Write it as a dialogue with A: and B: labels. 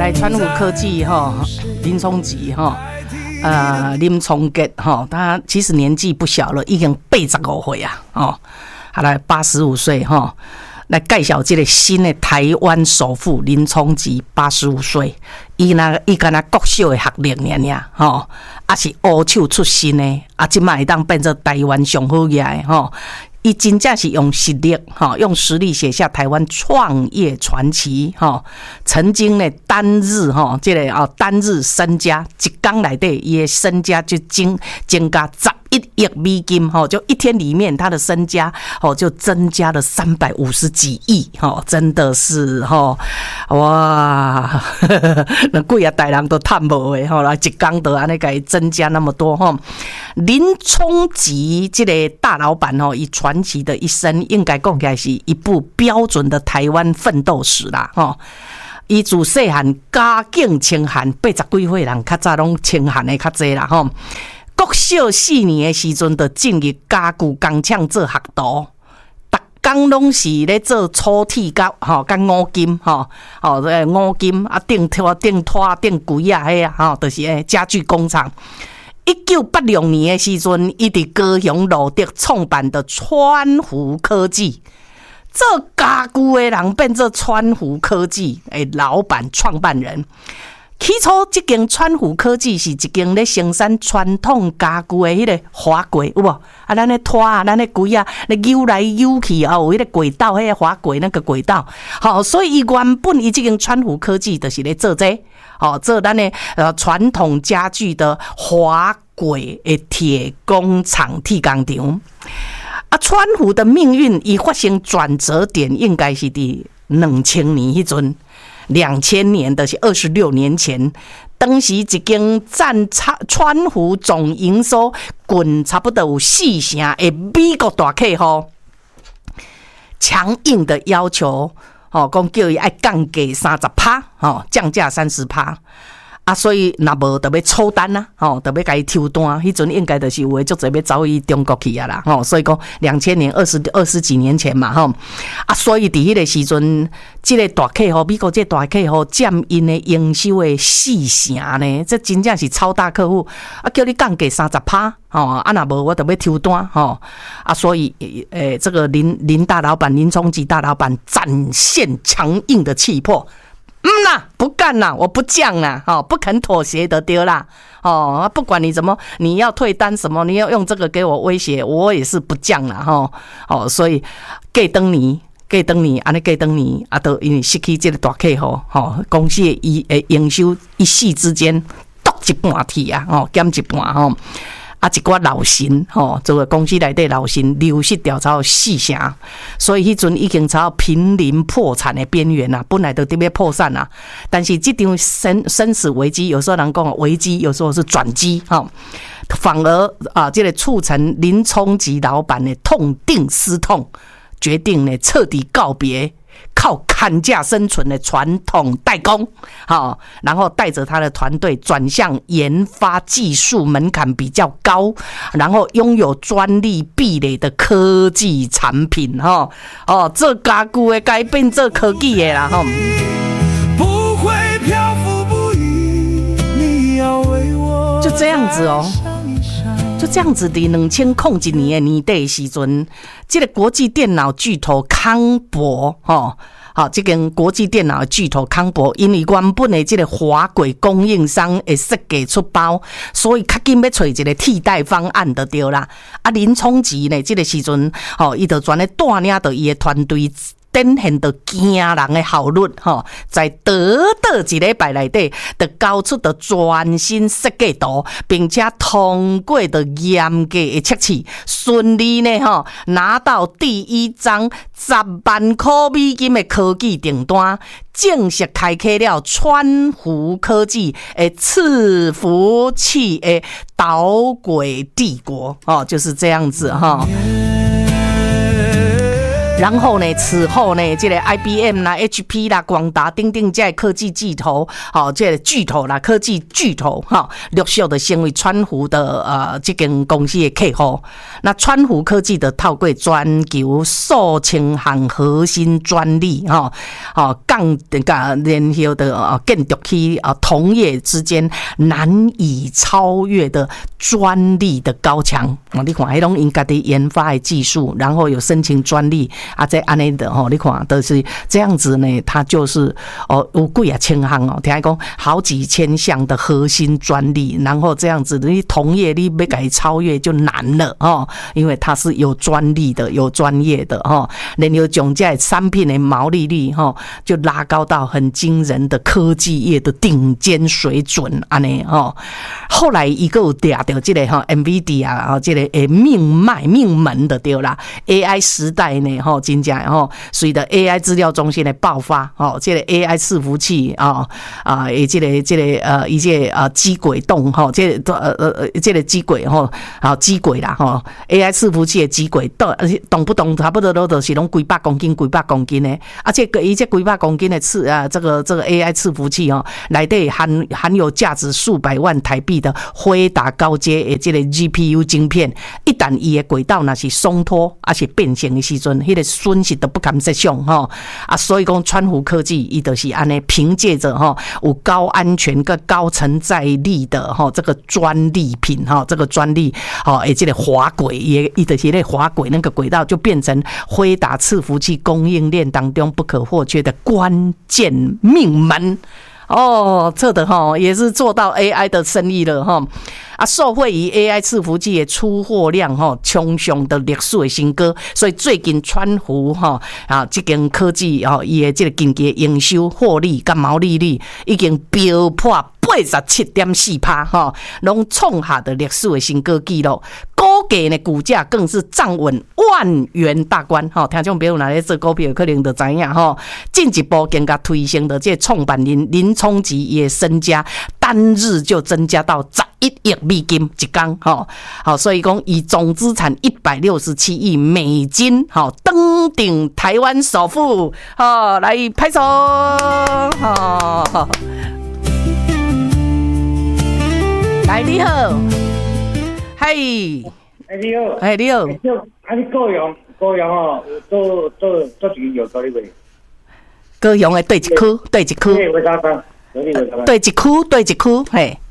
A: 来川湖科技林聪吉林聪杰他其实年纪不小了，已经85岁啊来85岁来介绍这个新的台湾首富林聪吉85岁，伊敢若国小的学历尔是乌手出身的现在会当变做台湾上好业的伊真正是用实力用实力写下台湾创业传奇曾经呢单日这个单日身家一天内底伊的身家就增加11亿美金就一天里面他的身家就增加了350几亿真的是哇那几啊大人都赚无的来一天就安尼给增加那么多林聪吉这个大老板以传奇的一生，应该讲起来是一部标准的台湾奋斗史啦伊自细汉家境清寒，80几岁人较早拢清寒的较济啦国小4年的时阵，就进入家具工厂做学徒，逐工拢是咧做粗铁甲甲五金五金钉拖钉柜迄就是家具工厂。1986年的时阵，伊伫高雄路德创办的川湖科技，做家具的人变做川湖科技的老板创办人。起初，这间川湖科技是一间咧生产传统家具的迄个滑轨，有无？咱咧拖咱咧柜咧扭来扭去有迄个轨道，迄个滑轨那个轨道。所以伊原本伊这间川湖科技就是咧做这。做咱的传统家具的滑轨的铁工厂、铁工厂。川湖的命运伊发生转折点，应该是伫2000年迄阵，2000年就是26年前。当时一间占川湖总营收近差不多有4成的美国大客户，强硬的要求。讲叫伊爱降价30%，降价30%，所以若无就要抽单啦，就要甲伊抽单。迄阵应该就是有诶足侪要走去中国去啊啦，所以讲2000年20几年前嘛，所以伫迄个时阵，即个大客户，美国这大客户占因诶营收诶4成呢，这真正是超大客户，叫你降价30%。若无我就要抽单所以这个林大老板林聪吉大老板展现强硬的气魄，不干啦，我不降啦不肯妥协的对啦不管你怎么你要退单什么，你要用这个给我威胁，我也是不降啦所以隔当年安尼隔当年都因为失去这个大客户公司的营收一夕之间剁一半去减一半一寡老神这个公司内底老神流失掉超过4成，所以迄阵已经超濒临破产的边缘啦，本来就特别破产啦。但是这场生死危机，有时候人讲危机，有时候是转机反而这个促成林聪吉老板的痛定思痛，决定呢彻底告别靠砍价生存的传统代工，然后带着他的团队转向研发技术门槛比较高，然后拥有专利壁垒的科技产品，做家具的改变做科技的啦，不会漂浮不已，你要为我就这样子就这样子的2001年的年底时阵，这个国际电脑巨头康柏这间国际电脑的巨头康柏，因为原本的这个滑轨供应商会设计出包，所以较紧要找一个替代方案就对啦。林聪吉呢，这个时阵伊就全咧带领着伊的团队。展现到惊人的效率在短一礼拜内底，就交出的全新设计图，并且通过的严格的测试，顺利呢拿到第一张10万块美金的科技订单，正式开启了川湖科技的伺服器的导轨帝国就是这样子然后呢，此后呢，这个 IBM 啦、HP 啦、广达等等这些科技巨头，这个巨头啦，科技巨头，陆续的成为川湖的这间公司的客户。那川湖科技的透过全球数千项核心专利，杠联合的建筑起同业之间难以超越的专利的高墙。你看，迄种因家己研发的技术，然后有申请专利。这安尼的你看都是这样子呢，它就是有几啊千项听讲好几千项的核心专利，然后这样子你同业你要给超越就难了因为它是有专利的、有专业的然后将这产品的毛利率就拉高到很惊人的科技业的顶尖水准安尼后来一个有抓到这个NVIDIA 这个命门的对啦 ，AI 时代呢真正随着 AI 资料中心的爆发这个 AI 伺服器这个一些机轨动这个机轨机轨啦AI 伺服器的机轨动不动差不多都是拢几百公斤的，而且伊这几百公斤的这个 AI 伺服器内底含有价值数百万台币的辉达高阶的这个 GPU 晶片，一旦伊的轨道若是松脱还是变形的时阵，迄个损失都不堪设想所以讲川湖科技伊就是安尼凭借着有高安全跟高承载力的这个专利品这个专利这个滑轨伊就是那滑轨那个轨道就变成辉达伺服器供应链当中不可或缺的关键命门。这的也是做到 AI 的生意了受惠于 AI 伺服器的出货量冲上的历史的新高，所以最近川湖这间科技伊的这个经济营收获利跟毛利率已经飙破87.4%拢创下的历史的新高纪录，股价呢股价更是站稳万元大关听众朋友哪咧做股票可能就知影进一步更加推升的这创办人林聪吉也身家单日就增加到11亿美金一天所以讲以总资产167亿美金登顶台湾首富来拍手来，你好，嗨，
B: 你好，
A: 你好，
B: 你高雄做一个药膏哩袂？
A: 高雄的对一区，
B: 对，为啥？
A: 对一区，嘿。